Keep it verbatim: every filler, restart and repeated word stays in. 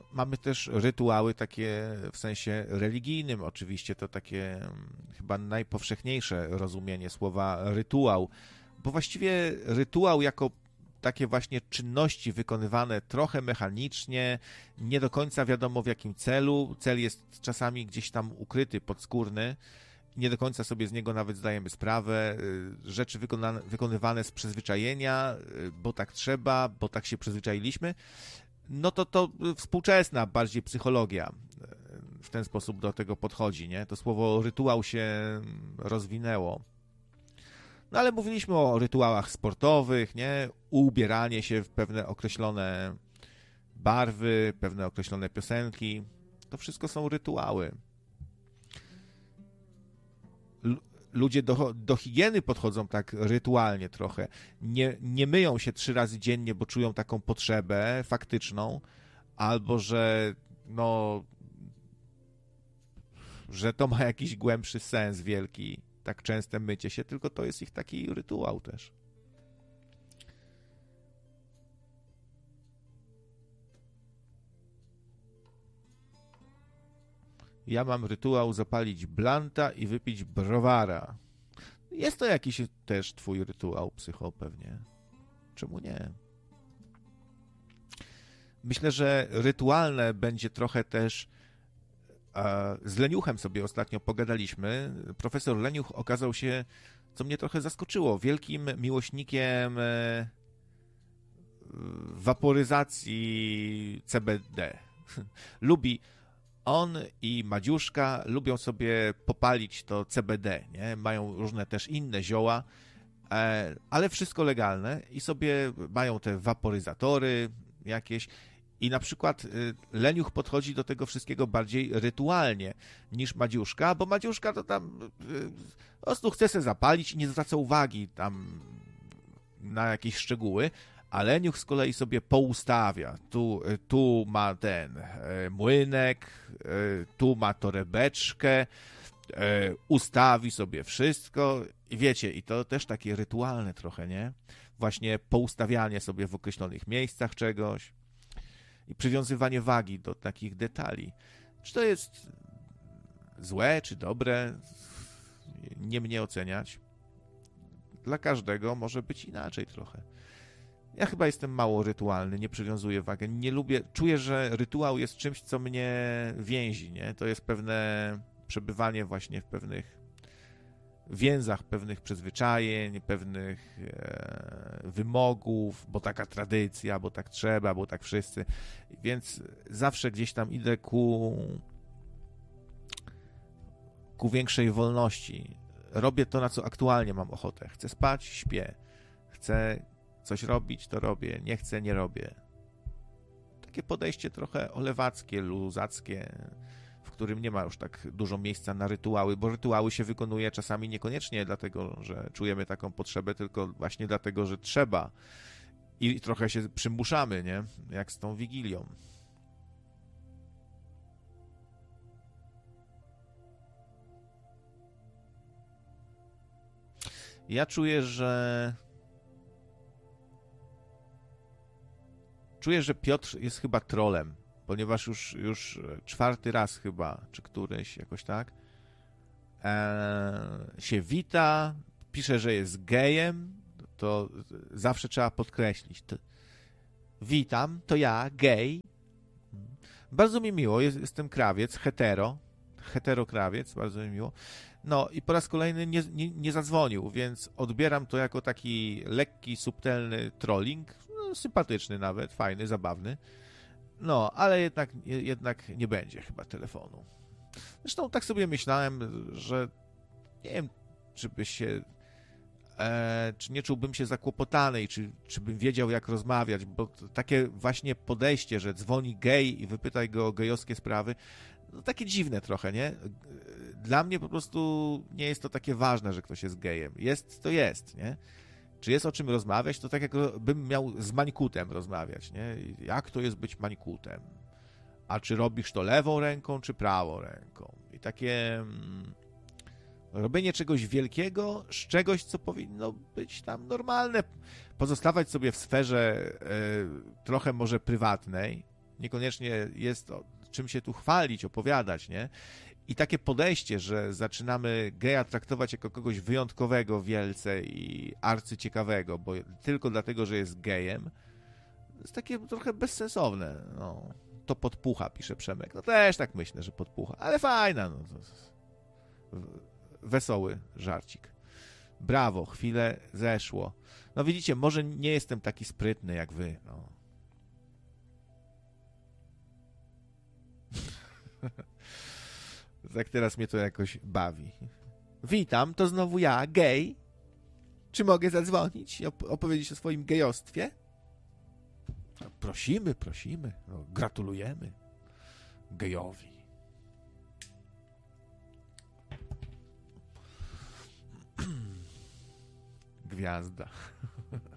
mamy też rytuały takie w sensie religijnym. Oczywiście to takie chyba najpowszechniejsze rozumienie słowa rytuał, bo właściwie rytuał jako takie właśnie czynności wykonywane trochę mechanicznie, nie do końca wiadomo w jakim celu. Cel jest czasami gdzieś tam ukryty, podskórny. Nie do końca sobie z niego nawet zdajemy sprawę. Rzeczy wykona- wykonywane z przyzwyczajenia, bo tak trzeba, bo tak się przyzwyczailiśmy. No to to współczesna bardziej psychologia w ten sposób do tego podchodzi, nie? To słowo rytuał się rozwinęło. No ale mówiliśmy o rytuałach sportowych, nie? Ubieranie się w pewne określone barwy, pewne określone piosenki. To wszystko są rytuały. Ludzie do, do higieny podchodzą tak rytualnie trochę. Nie, nie myją się trzy razy dziennie, bo czują taką potrzebę faktyczną, albo że no, że to ma jakiś głębszy sens wielki, tak częste mycie się, tylko to jest ich taki rytuał też. Ja mam rytuał zapalić blanta i wypić browara. Jest to jakiś też twój rytuał, psycho, pewnie. Czemu nie? Myślę, że rytualne będzie trochę też... Z Leniuchem sobie ostatnio pogadaliśmy. Profesor Leniuch okazał się, co mnie trochę zaskoczyło, wielkim miłośnikiem waporyzacji C B D. Lubi... On i Madziuszka lubią sobie popalić to C B D, nie? Mają różne też inne zioła, ale wszystko legalne i sobie mają te waporyzatory jakieś i na przykład Leniuch podchodzi do tego wszystkiego bardziej rytualnie niż Madziuszka, bo Madziuszka to tam po prostu chce sobie zapalić i nie zwraca uwagi tam na jakieś szczegóły, a Leniuch z kolei sobie poustawia. Tu, tu ma ten e, młynek, e, tu ma torebeczkę, e, ustawi sobie wszystko i wiecie, i to też takie rytualne trochę, nie? Właśnie poustawianie sobie w określonych miejscach czegoś i przywiązywanie wagi do takich detali. Czy to jest złe, czy dobre? Nie mnie oceniać. Dla każdego może być inaczej trochę. Ja chyba jestem mało rytualny, nie przywiązuję wagi, nie lubię, czuję, że rytuał jest czymś, co mnie więzi, nie? To jest pewne przebywanie właśnie w pewnych więzach, pewnych przyzwyczajeń, pewnych e, wymogów, bo taka tradycja, bo tak trzeba, bo tak wszyscy, więc zawsze gdzieś tam idę ku ku większej wolności. Robię to, na co aktualnie mam ochotę. Chcę spać, śpię. Chcę coś robić, to robię. Nie chcę, nie robię. Takie podejście trochę olewackie, luzackie, w którym nie ma już tak dużo miejsca na rytuały, bo rytuały się wykonuje czasami niekoniecznie dlatego, że czujemy taką potrzebę, tylko właśnie dlatego, że trzeba. I trochę się przymuszamy, nie? Jak z tą Wigilią. Ja czuję, że czuję, że Piotr jest chyba trolem, ponieważ już, już czwarty raz chyba, czy któryś jakoś tak, e, się wita, pisze, że jest gejem, to zawsze trzeba podkreślić. To, witam, to ja, gej. Bardzo mi miło, jest, jestem krawiec, hetero, hetero krawiec, bardzo mi miło. No i po raz kolejny nie, nie, nie zadzwonił, więc odbieram to jako taki lekki, subtelny trolling, no, sympatyczny nawet, fajny, zabawny. No, ale jednak, jednak nie będzie chyba telefonu. Zresztą tak sobie myślałem, że nie wiem, czy by się, e, czy nie czułbym się zakłopotany i czy, czy bym wiedział, jak rozmawiać, bo takie właśnie podejście, że dzwoni gej i wypytaj go o gejowskie sprawy, no takie dziwne trochę, nie? Dla mnie po prostu nie jest to takie ważne, że ktoś jest gejem. Jest, to jest, nie? Czy jest o czym rozmawiać, to tak jak bym miał z mańkutem rozmawiać, nie? Jak to jest być mańkutem? A czy robisz to lewą ręką, czy prawą ręką? I takie mm, robienie czegoś wielkiego z czegoś, co powinno być tam normalne. Pozostawać sobie w sferze y, trochę może prywatnej, niekoniecznie jest o czym się tu chwalić, opowiadać, nie? I takie podejście, że zaczynamy geja traktować jako kogoś wyjątkowego wielce i arcyciekawego, bo tylko dlatego, że jest gejem, jest takie trochę bezsensowne. No, to podpucha, pisze Przemek. No też tak myślę, że podpucha, ale fajna. No, wesoły żarcik. Brawo, chwilę zeszło. No widzicie, może nie jestem taki sprytny jak wy. No. Tak teraz mnie to jakoś bawi. Witam, to znowu ja, gej. Czy mogę zadzwonić i op- opowiedzieć o swoim gejostwie? No, prosimy, prosimy. No, gratulujemy gejowi. Gwiazda.